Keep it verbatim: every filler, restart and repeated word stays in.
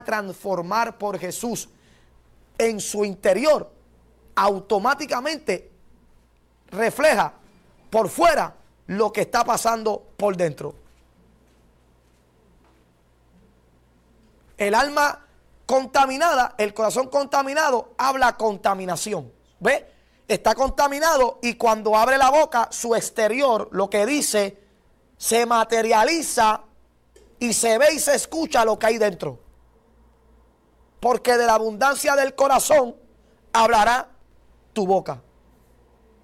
transformar por Jesús en su interior, automáticamente refleja por fuera lo que está pasando por dentro. El alma contaminada, el corazón contaminado, habla contaminación. ¿Ve? Está contaminado y cuando abre la boca, su exterior, lo que dice, se materializa y se ve y se escucha lo que hay dentro. Porque de la abundancia del corazón hablará tu boca.